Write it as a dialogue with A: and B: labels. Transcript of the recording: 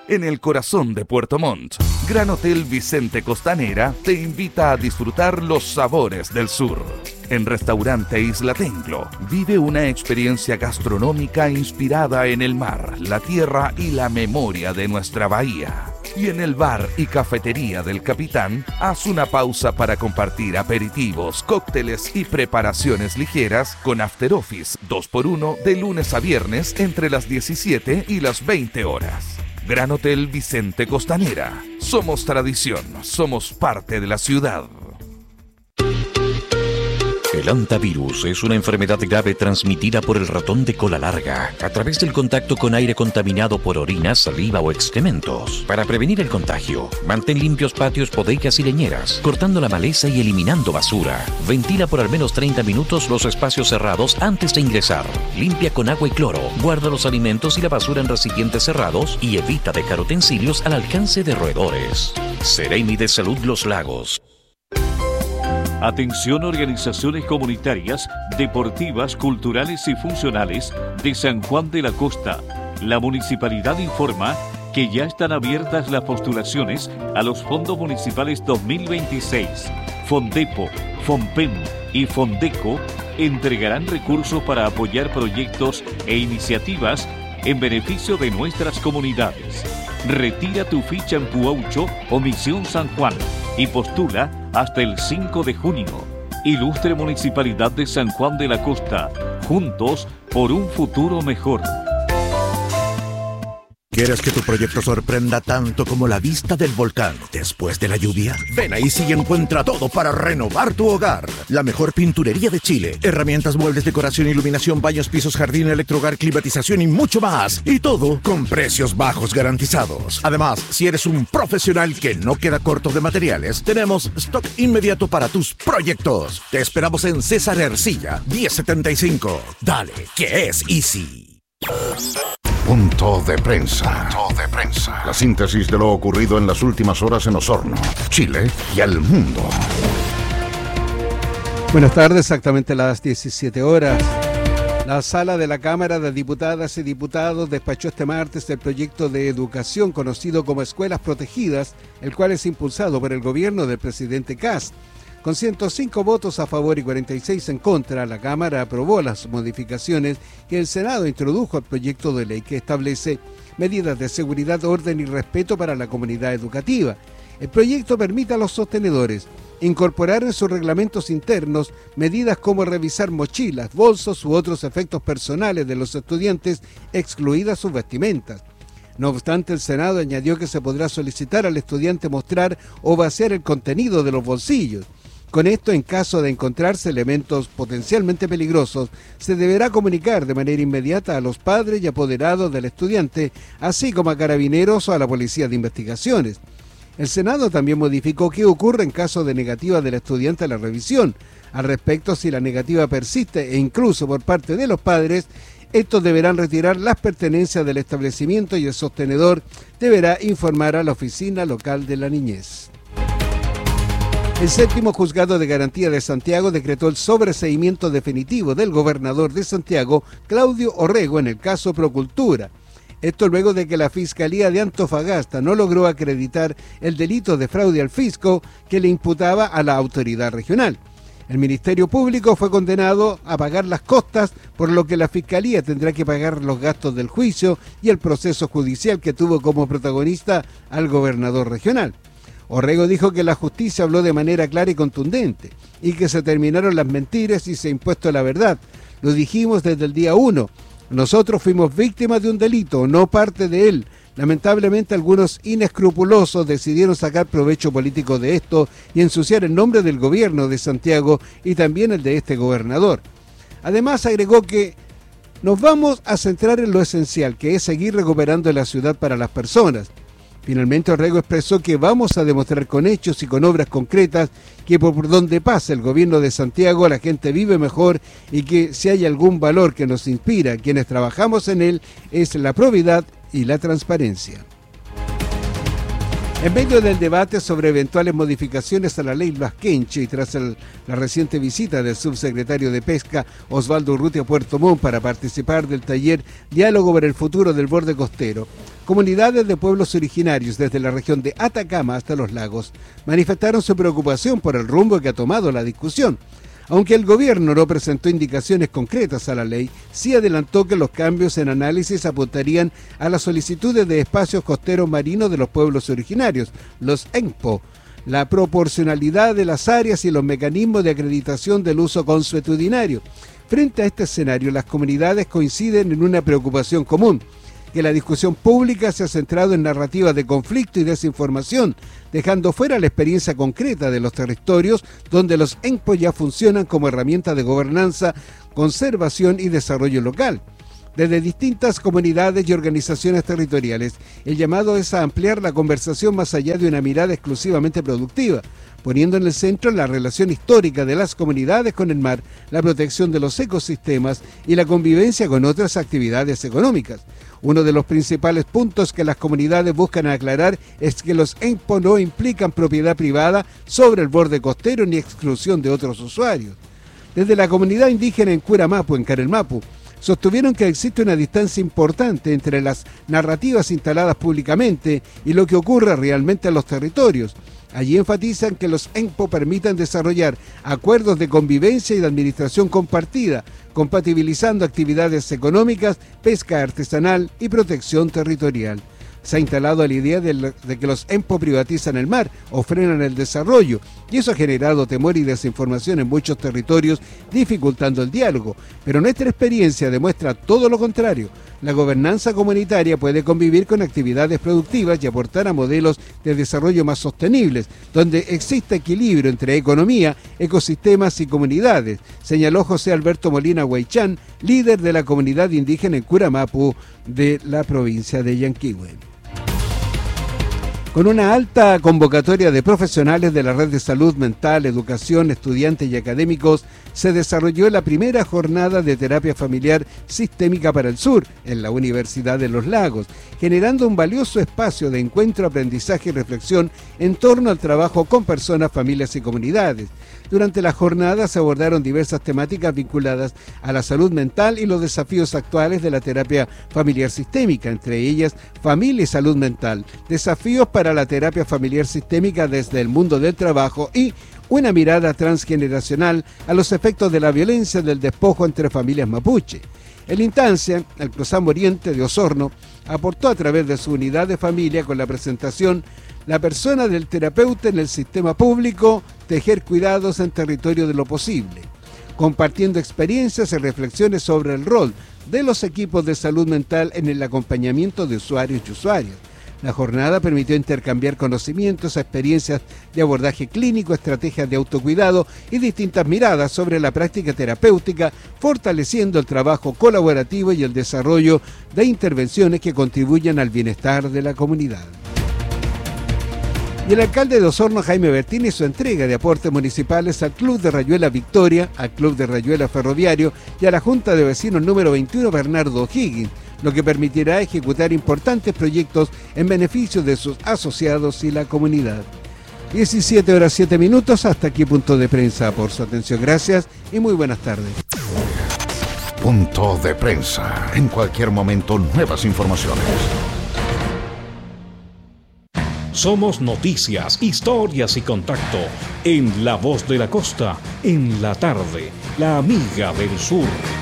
A: en el corazón de Puerto Montt. Gran Hotel Vicente Costanera te invita a disfrutar los sabores del sur. En Restaurante Isla Tenglo, vive una experiencia gastronómica inspirada en el mar, la tierra y la memoria de nuestra bahía. Y en el bar y cafetería del Capitán, haz una pausa para compartir aperitivos, cócteles y preparaciones ligeras con After Office 2x1 de lunes a viernes entre las 17 y las 20 horas. Gran Hotel Vicente Costanera. Somos tradición, somos parte de la ciudad.
B: El hantavirus es una enfermedad grave transmitida por el ratón de cola larga a través del contacto con aire contaminado por orina, saliva o excrementos. Para prevenir el contagio, mantén limpios patios, bodegas y leñeras, cortando la maleza y eliminando basura. Ventila por al menos 30 minutos los espacios cerrados antes de ingresar. Limpia con agua y cloro. Guarda los alimentos y la basura en recipientes cerrados y evita dejar utensilios al alcance de roedores. Seremi de Salud Los Lagos.
C: Atención, organizaciones comunitarias, deportivas, culturales y funcionales de San Juan de la Costa. La municipalidad informa que ya están abiertas las postulaciones a los fondos municipales 2026. Fondepo, Fonpem y Fondeco entregarán recursos para apoyar proyectos e iniciativas en beneficio de nuestras comunidades. Retira tu ficha en Puaucho o Misión San Juan y postula hasta el 5 de junio. Ilustre Municipalidad de San Juan de la Costa. Juntos por un futuro mejor.
D: ¿Quieres que tu proyecto sorprenda tanto como la vista del volcán después de la lluvia? Ven a Easy y encuentra todo para renovar tu hogar. La mejor pinturería de Chile, herramientas, muebles, decoración, iluminación, baños, pisos, jardín, electrohogar, climatización y mucho más. Y todo con precios bajos garantizados. Además, si eres un profesional que no queda corto de materiales, tenemos stock inmediato para tus proyectos. Te esperamos en César Ercilla, 1075. Dale, que es Easy.
E: Punto de prensa. La síntesis de lo ocurrido en las últimas horas en Osorno, Chile y el mundo.
F: Buenas tardes, exactamente las 17 horas. La Sala de la Cámara de Diputadas y Diputados despachó este martes el proyecto de educación conocido como Escuelas Protegidas, el cual es impulsado por el gobierno del presidente Kast. Con 105 votos a favor y 46 en contra, la Cámara aprobó las modificaciones que el Senado introdujo al proyecto de ley que establece medidas de seguridad, orden y respeto para la comunidad educativa. El proyecto permite a los sostenedores incorporar en sus reglamentos internos medidas como revisar mochilas, bolsos u otros efectos personales de los estudiantes, excluidas sus vestimentas. No obstante, el Senado añadió que se podrá solicitar al estudiante mostrar o vaciar el contenido de los bolsillos. Con esto, en caso de encontrarse elementos potencialmente peligrosos, se deberá comunicar de manera inmediata a los padres y apoderados del estudiante, así como a carabineros o a la policía de investigaciones. El Senado también modificó qué ocurre en caso de negativa del estudiante a la revisión. Al respecto, si la negativa persiste e incluso por parte de los padres, estos deberán retirar las pertenencias del establecimiento y el sostenedor deberá informar a la oficina local de la niñez. El séptimo juzgado de garantía de Santiago decretó el sobreseimiento definitivo del gobernador de Santiago, Claudio Orrego, en el caso Procultura. Esto luego de que la Fiscalía de Antofagasta no logró acreditar el delito de fraude al fisco que le imputaba a la autoridad regional. El Ministerio Público fue condenado a pagar las costas, por lo que la Fiscalía tendrá que pagar los gastos del juicio y el proceso judicial que tuvo como protagonista al gobernador regional. Orrego dijo que la justicia habló de manera clara y contundente y que se terminaron las mentiras y se ha impuesto la verdad. Lo dijimos desde el día 1. Nosotros fuimos víctimas de un delito, no parte de él. Lamentablemente algunos inescrupulosos decidieron sacar provecho político de esto y ensuciar el nombre del gobierno de Santiago y también el de este gobernador. Además agregó que nos vamos a centrar en lo esencial, que es seguir recuperando la ciudad para las personas. Finalmente, Orrego expresó que vamos a demostrar con hechos y con obras concretas que por donde pasa el gobierno de Santiago la gente vive mejor y que si hay algún valor que nos inspira a quienes trabajamos en él es la probidad y la transparencia. En medio del debate sobre eventuales modificaciones a la ley Lluasquenche y tras la reciente visita del subsecretario de Pesca Osvaldo Urrutia a Puerto Montt para participar del taller Diálogo por el futuro del borde costero, comunidades de pueblos originarios desde la región de Atacama hasta los lagos manifestaron su preocupación por el rumbo que ha tomado la discusión. Aunque el gobierno no presentó indicaciones concretas a la ley, sí adelantó que los cambios en análisis apuntarían a las solicitudes de espacios costeros marinos de los pueblos originarios, los ENPO, la proporcionalidad de las áreas y los mecanismos de acreditación del uso consuetudinario. Frente a este escenario, las comunidades coinciden en una preocupación común: que la discusión pública se ha centrado en narrativas de conflicto y desinformación, dejando fuera la experiencia concreta de los territorios donde los ENPO ya funcionan como herramienta de gobernanza, conservación y desarrollo local. Desde distintas comunidades y organizaciones territoriales, el llamado es a ampliar la conversación más allá de una mirada exclusivamente productiva, poniendo en el centro la relación histórica de las comunidades con el mar, la protección de los ecosistemas y la convivencia con otras actividades económicas. Uno de los principales puntos que las comunidades buscan aclarar es que los ENPO no implican propiedad privada sobre el borde costero ni exclusión de otros usuarios. Desde la comunidad indígena en Curamapu, en Carelmapu, sostuvieron que existe una distancia importante entre las narrativas instaladas públicamente y lo que ocurre realmente en los territorios. Allí enfatizan que los ENPO permitan desarrollar acuerdos de convivencia y de administración compartida, compatibilizando actividades económicas, pesca artesanal y protección territorial. Se ha instalado la idea de que los ENPO privatizan el mar o frenan el desarrollo, y eso ha generado temor y desinformación en muchos territorios, dificultando el diálogo. Pero nuestra experiencia demuestra todo lo contrario. La gobernanza comunitaria puede convivir con actividades productivas y aportar a modelos de desarrollo más sostenibles, donde exista equilibrio entre economía, ecosistemas y comunidades, señaló José Alberto Molina Huaychán, líder de la comunidad indígena en Curamapu de la provincia de Yanquihue. Con una alta convocatoria de profesionales de la red de salud mental, educación, estudiantes y académicos, se desarrolló la primera jornada de terapia familiar sistémica para el sur en la Universidad de los Lagos, generando un valioso espacio de encuentro, aprendizaje y reflexión en torno al trabajo con personas, familias y comunidades. Durante la jornada se abordaron diversas temáticas vinculadas a la salud mental y los desafíos actuales de la terapia familiar sistémica, entre ellas familia y salud mental, desafíos para la terapia familiar sistémica desde el mundo del trabajo y una mirada transgeneracional a los efectos de la violencia del despojo entre familias mapuche. En la instancia, el Cruzam Oriente de Osorno aportó a través de su unidad de familia con la presentación La persona del terapeuta en el sistema público, tejer cuidados en territorio de lo posible, compartiendo experiencias y reflexiones sobre el rol de los equipos de salud mental en el acompañamiento de usuarios y usuarias. La jornada permitió intercambiar conocimientos, experiencias de abordaje clínico, estrategias de autocuidado y distintas miradas sobre la práctica terapéutica, fortaleciendo el trabajo colaborativo y el desarrollo de intervenciones que contribuyan al bienestar de la comunidad. Y el alcalde de Osorno, Jaime Bertini, hizo entrega de aportes municipales al Club de Rayuela Victoria, al Club de Rayuela Ferroviario y a la Junta de Vecinos número 21 Bernardo O'Higgins, lo que permitirá ejecutar importantes proyectos en beneficio de sus asociados y la comunidad. 17:07, hasta aquí Punto de Prensa. Por su atención, gracias y muy buenas tardes.
E: Punto de Prensa. En cualquier momento, nuevas informaciones.
G: Somos noticias, historias y contacto en La Voz de la Costa, en la tarde, la amiga del sur.